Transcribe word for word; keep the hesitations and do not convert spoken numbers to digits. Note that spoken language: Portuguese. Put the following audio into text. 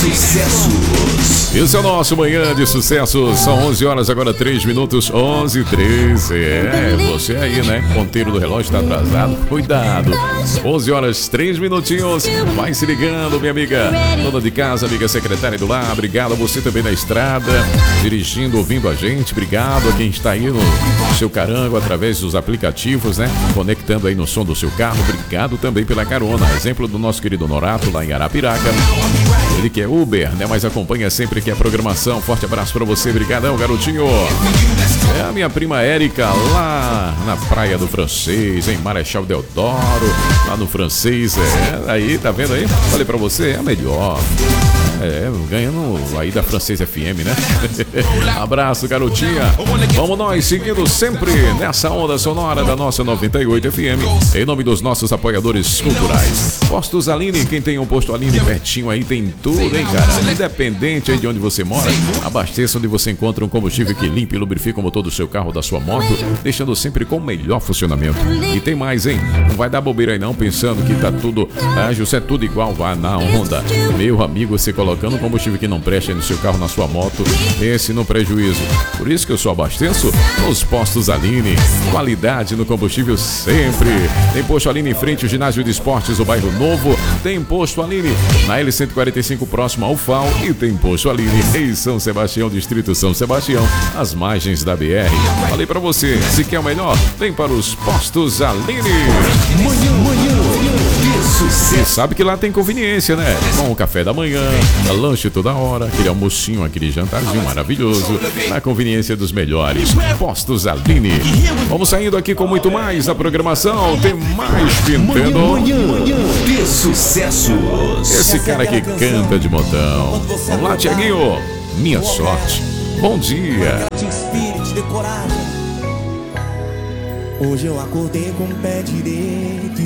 sucessos. Esse é o nosso Manhã de Sucessos. São onze horas, agora três minutos, onze e treze. É, você aí, né? Ponteiro do relógio tá atrasado. Cuidado. onze horas, três minutinhos. Vai se ligando, minha amiga. Dona de casa, amiga secretária do lar. Obrigado a você também na estrada, dirigindo, ouvindo a gente. Obrigado a quem está aí no seu carango, através dos aplicativos, né? Conectando aí no som do seu carro. Obrigado também pela carona. Exemplo do nosso querido Norato, lá em Arapiraca. Ele que é Uber, né? Mas acompanha sempre que é programação. Forte abraço pra você, brigadão, garotinho. É a minha prima Érica, lá na Praia do Francês, em Marechal Deodoro, lá no Francês. É, aí, tá vendo aí? Falei pra você, é a melhor. É, ganhando aí da Francês F M, né? Abraço, garotinha. Vamos nós, seguindo sempre nessa onda sonora da nossa noventa e oito F M, em nome dos nossos apoiadores culturais. Postos Aline, quem tem um posto Aline pertinho aí tem tudo, hein, cara? Independente aí de onde você mora, abasteça onde você encontra um combustível que limpa e lubrifica o motor do seu carro ou da sua moto, deixando sempre com o melhor funcionamento. E tem mais, hein? Não vai dar bobeira aí não, pensando que tá tudo, ah, José, é tudo igual, vá na onda. Meu amigo, você colocando combustível que não presta aí no seu carro, na sua moto, pense no prejuízo. Por isso que eu só abasteço nos postos Aline. Qualidade no combustível sempre. Tem posto Aline em frente ao ginásio de esportes do bairro Novo. Tem posto Aline na L cento e quarenta e cinco próximo ao F A O. E tem posto Aline em São Sebastião, distrito São Sebastião, às margens da B R. Falei pra você, se quer o melhor, vem para os postos Aline. Manhã, manhã, manhã de sucesso. E sabe que lá tem conveniência, né? Com o café da manhã, lanche toda hora, aquele almocinho, aquele jantarzinho maravilhoso, na conveniência dos melhores. Postos Aline. Vamos saindo aqui com muito mais da programação. Tem mais pintando. Manhã, manhã de sucessos. Esse cara que canta de montão. Vamos lá, Tiaguinho. Minha sorte. Bom dia. Espírito de coragem. Hoje eu acordei com o pé direito e